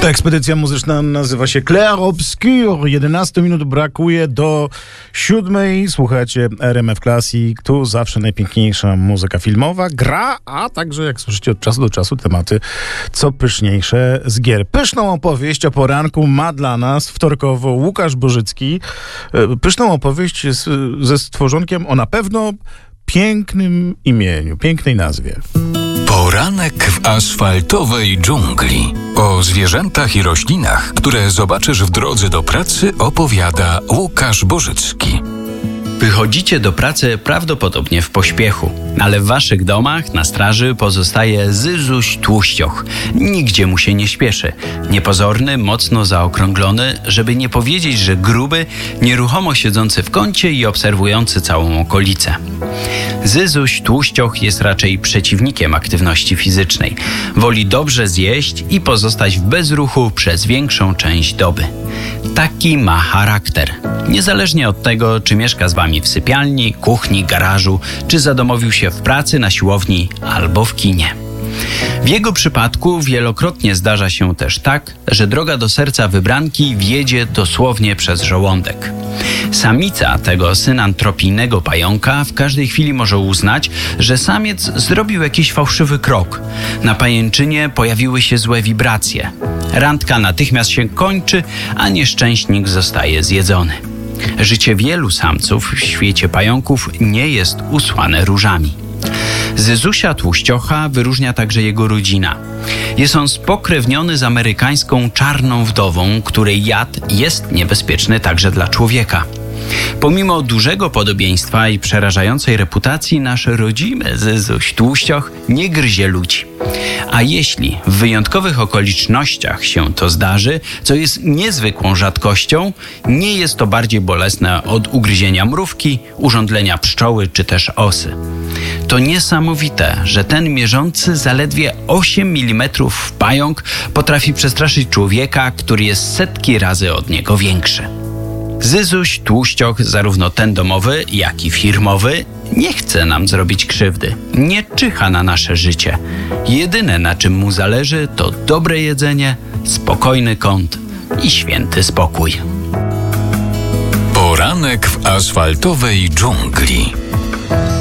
Ta ekspedycja muzyczna nazywa się Clair Obscur. 11 minut brakuje do 7. Słuchajcie RMF Classic. Tu zawsze najpiękniejsza muzyka filmowa gra, a także, jak słyszycie, od czasu do czasu tematy co pyszniejsze z gier. Pyszną opowieść o poranku ma dla nas wtorkowo Łukasz Bożycki. Pyszną opowieść ze stworzonkiem o na pewno pięknym imieniu, pięknej nazwie. Poranek w asfaltowej dżungli. O zwierzętach i roślinach, które zobaczysz w drodze do pracy, opowiada Łukasz Bożycki. Wychodzicie do pracy prawdopodobnie w pośpiechu, ale w waszych domach na straży pozostaje Zyzuś Tłuścioch. Nigdzie mu się nie śpieszy. Niepozorny, mocno zaokrąglony, żeby nie powiedzieć, że gruby, nieruchomo siedzący w kącie i obserwujący całą okolicę. Zyzuś Tłuścioch jest raczej przeciwnikiem aktywności fizycznej. Woli dobrze zjeść i pozostać w bezruchu przez większą część doby. Taki ma charakter. Niezależnie od tego, czy mieszka z wami w sypialni, kuchni, garażu, czy zadomowił się w pracy, na siłowni albo w kinie. W jego przypadku wielokrotnie zdarza się też tak, że droga do serca wybranki wiedzie dosłownie przez żołądek. Samica tego synantropijnego pająka w każdej chwili może uznać, że samiec zrobił jakiś fałszywy krok. Na pajęczynie pojawiły się złe wibracje. Randka natychmiast się kończy, a nieszczęśnik zostaje zjedzony. Życie wielu samców w świecie pająków nie jest usłane różami. Zyzusia Tłuściocha wyróżnia także jego rodzina. Jest on spokrewniony z amerykańską czarną wdową, której jad jest niebezpieczny także dla człowieka. Pomimo dużego podobieństwa i przerażającej reputacji, nasz rodzimy Zyzuś Tłuścioch nie gryzie ludzi. A jeśli w wyjątkowych okolicznościach się to zdarzy, co jest niezwykłą rzadkością, nie jest to bardziej bolesne od ugryzienia mrówki, urządlenia pszczoły czy też osy. To niesamowite, że ten mierzący zaledwie 8 mm pająk potrafi przestraszyć człowieka, który jest setki razy od niego większy. Zyzuś Tłuścioch, zarówno ten domowy, jak i firmowy, nie chce nam zrobić krzywdy. Nie czyha na nasze życie. Jedyne, na czym mu zależy, to dobre jedzenie, spokojny kąt i święty spokój. Poranek w asfaltowej dżungli.